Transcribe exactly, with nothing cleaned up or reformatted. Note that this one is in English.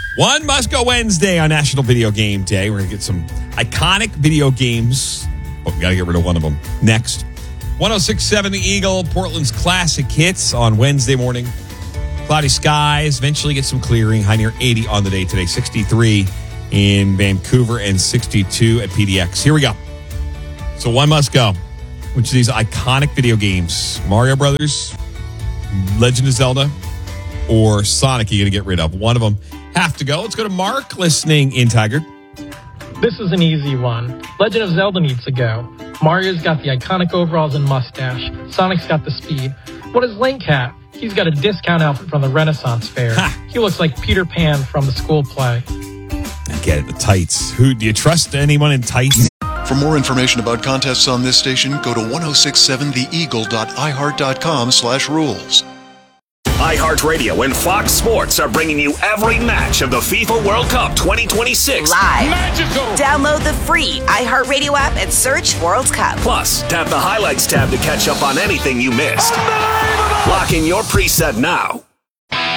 One Must Go Wednesday on National Video Game Day. We're going to get some iconic video games. But we got to get rid of one of them next. one oh six point seven The Eagle, Portland's classic hits on Wednesday morning. Cloudy skies, eventually get some clearing. High near eighty on the day today. sixty-three in Vancouver and sixty-two at P D X. Here we go. So one must go. Which of these iconic video games? Mario Brothers, Legend of Zelda, or Sonic you going to get rid of? One of them have to go. Let's go to Mark listening in Tiger. This is an easy one. Legend of Zelda needs to go. Mario's got the iconic overalls and mustache. Sonic's got the speed. What does Link have? He's got a discount outfit from the Renaissance Fair. Ha. He looks like Peter Pan from the school play. I get it, the tights. Who do you trust anyone in tights? For more information about contests on this station, go to ten sixty-seven the eagle dot i heart dot com slash rules. iHeartRadio and Fox Sports are bringing you every match of the FIFA World Cup twenty twenty-six. Live. Magical. Download the free iHeartRadio app and search World Cup. Plus, tap the Highlights tab to catch up on anything you missed. Lock in your preset now.